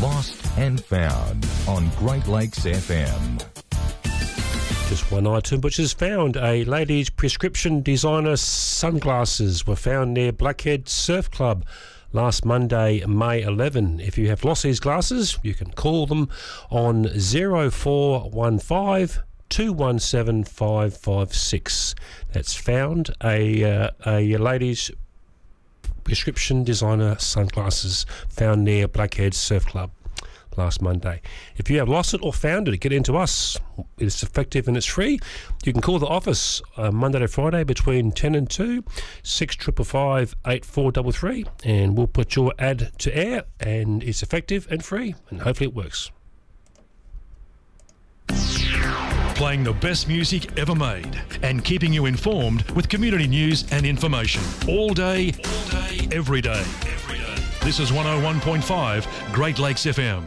Lost and Found on Great Lakes FM. Just one item which is found. A lady's prescription designer sunglasses were found near Blackhead Surf Club last Monday, May 11. If you have lost these glasses, you can call them on 0415 217 556. That's found. A lady's prescription designer sunglasses found near Blackhead Surf Club last Monday. If you have lost it or found it, get into us. It's effective and it's free. You can call the office Monday to Friday between 10 and 2, 6555 8433, and we'll put your ad to air, and it's effective and free, and hopefully it works. Playing the best music ever made and keeping you informed with community news and information all day, every day. This is 101.5 Great Lakes FM.